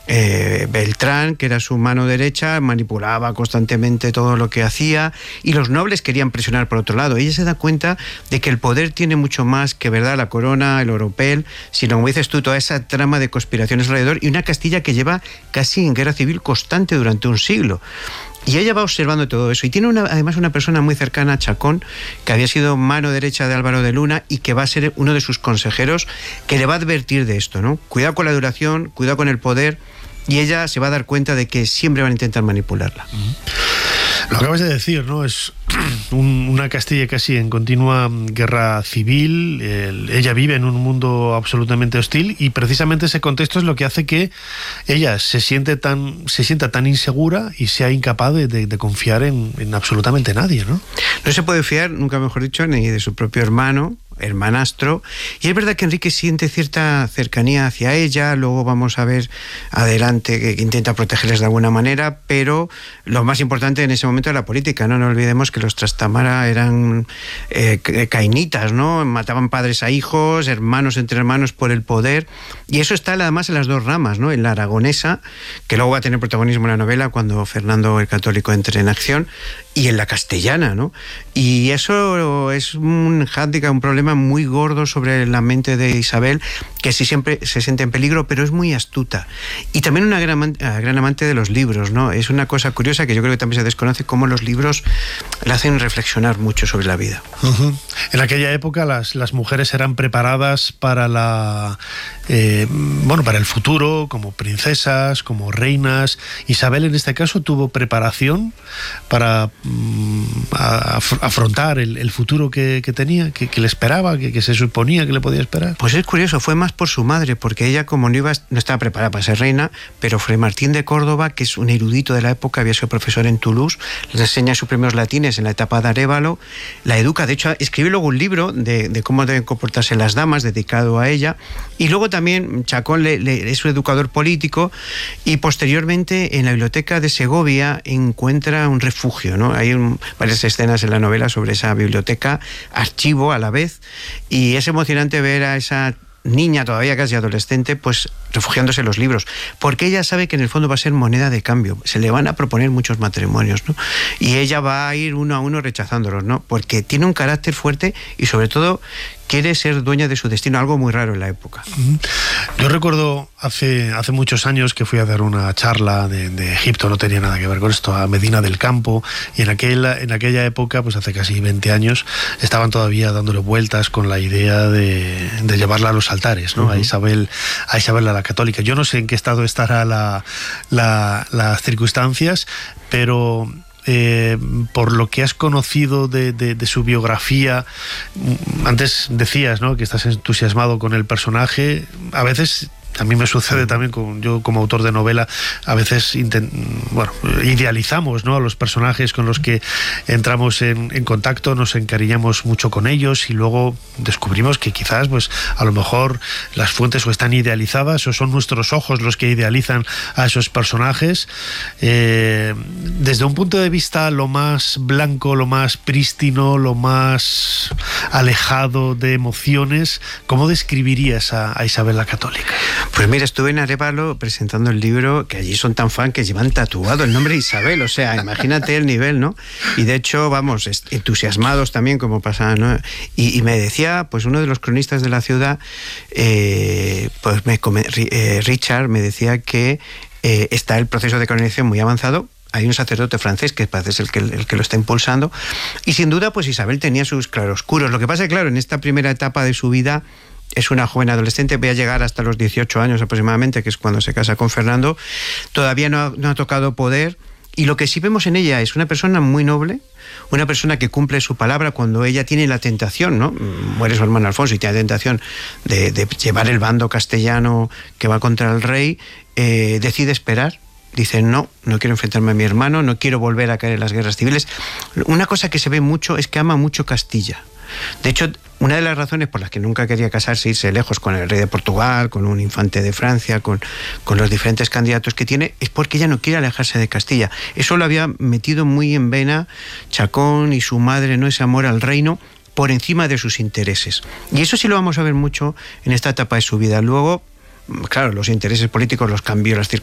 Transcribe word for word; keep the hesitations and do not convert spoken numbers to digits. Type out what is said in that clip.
Eh, Beltrán, que era su mano derecha, manipulaba constantemente todo lo que hacía, y los nobles querían presionar por otro lado. Ella se da cuenta de que el poder tiene mucho más que, ¿verdad?, la corona, el oropel, sino, como dices tú, toda esa trama de conspiraciones alrededor, y una Castilla que lleva casi en guerra civil constante durante un siglo. Y ella va observando todo eso. Y tiene una, además una persona muy cercana a Chacón, que había sido mano derecha de Álvaro de Luna y que va a ser uno de sus consejeros, que le va a advertir de esto, ¿no? Cuidado con la duración, cuidado con el poder, y ella se va a dar cuenta de que siempre van a intentar manipularla. Lo acabas de decir, ¿no? Es un, una Castilla casi en continua guerra civil. El, ella vive en un mundo absolutamente hostil, y precisamente ese contexto es lo que hace que ella se siente tan, se sienta tan insegura y sea incapaz de, de, de confiar en, en absolutamente nadie, ¿no? No se puede fiar, nunca mejor dicho, ni de su propio hermano, hermanastro, y es verdad que Enrique siente cierta cercanía hacia ella. Luego vamos a ver adelante que intenta protegerles de alguna manera, pero lo más importante en ese momento es la política, ¿no? No olvidemos que los Trastámara eran eh, cainitas, ¿no? Mataban padres a hijos, hermanos entre hermanos por el poder, y eso está además en las dos ramas, ¿no? En la aragonesa, que luego va a tener protagonismo en la novela cuando Fernando el Católico entre en acción, y en la castellana, ¿no? Y eso es un hándicap, un problema muy gordo sobre la mente de Isabel, que sí siempre se siente en peligro, pero es muy astuta. Y también una gran, gran amante de los libros, ¿no? Es una cosa curiosa que yo creo que también se desconoce, cómo los libros la hacen reflexionar mucho sobre la vida. Uh-huh. En aquella época las, las mujeres eran preparadas para la eh, bueno, para el futuro, como princesas, como reinas. Isabel en este caso tuvo preparación para mm, a, a afrontar el, el futuro que, que tenía, que, que le esperaba, que, que se suponía que le podía esperar. Pues es curioso, fue más por su madre, porque ella, como no iba, no estaba preparada para ser reina, pero Fray Martín de Córdoba, que es un erudito de la época, había sido profesor en Toulouse, les enseña sus primeros latines en la etapa de Arévalo, la educa. De hecho, escribe luego un libro de, de cómo deben comportarse las damas, dedicado a ella, y luego también Chacón le, le, es un educador político, y posteriormente en la biblioteca de Segovia encuentra un refugio, ¿no? Hay un, varias escenas en la novela sobre esa biblioteca, archivo a la vez, y es emocionante ver a esa niña todavía casi adolescente, pues refugiándose en los libros, porque ella sabe que en el fondo va a ser moneda de cambio, se le van a proponer muchos matrimonios, ¿no? Y ella va a ir uno a uno rechazándolos, ¿no? Porque tiene un carácter fuerte y sobre todo quiere ser dueña de su destino, algo muy raro en la época. Yo recuerdo hace, hace muchos años que fui a dar una charla de, de Egipto, no tenía nada que ver con esto, a Medina del Campo, y en aquella, en aquella época, pues hace casi veinte años, estaban todavía dándole vueltas con la idea de, de llevarla a los altares, ¿no? Uh-huh. A Isabel, a Isabel la Católica. Yo no sé en qué estado estará la, la, las circunstancias, pero Eh, por lo que has conocido de, de, de su biografía, antes decías, ¿no?, que estás entusiasmado con el personaje. A veces a mí me sucede también, con, yo como autor de novela, a veces intent, bueno, idealizamos, ¿no?, a los personajes con los que entramos en, en contacto, nos encariñamos mucho con ellos, y luego descubrimos que quizás, pues, a lo mejor las fuentes o están idealizadas o son nuestros ojos los que idealizan a esos personajes. Eh, desde un punto de vista lo más blanco, lo más prístino, lo más alejado de emociones, ¿cómo describirías a, a Isabel la Católica? Pues mira, estuve en Arévalo presentando el libro, que allí son tan fan que llevan tatuado el nombre de Isabel, o sea, imagínate el nivel, ¿no? Y de hecho, vamos, entusiasmados también, como pasa, ¿no? Y, y me decía, pues uno de los cronistas de la ciudad, eh, pues me, eh, Richard, me decía que eh, está el proceso de canonización muy avanzado. Hay un sacerdote francés que parece ser el que, el que lo está impulsando, y sin duda, pues Isabel tenía sus claroscuros. Lo que pasa es que, claro, en esta primera etapa de su vida, es una joven adolescente, voy a llegar hasta los dieciocho años aproximadamente, que es cuando se casa con Fernando, todavía no ha, no ha tocado poder, y lo que sí vemos en ella es una persona muy noble, una persona que cumple su palabra cuando ella tiene la tentación, ¿no? Muere su hermano Alfonso y tiene la tentación de, de llevar el bando castellano que va contra el rey, eh, decide esperar. Dice, no, no quiero enfrentarme a mi hermano, no quiero volver a caer en las guerras civiles. Una cosa que se ve mucho es que ama mucho Castilla. De hecho, una de las razones por las que nunca quería casarse, irse lejos con el rey de Portugal, con un infante de Francia, con, con los diferentes candidatos que tiene, es porque ella no quiere alejarse de Castilla. Eso lo había metido muy en vena Chacón y su madre, ¿no? Ese amor al reino por encima de sus intereses. Y eso sí lo vamos a ver mucho en esta etapa de su vida. Luego, claro, los intereses políticos los cambió, las circunstancias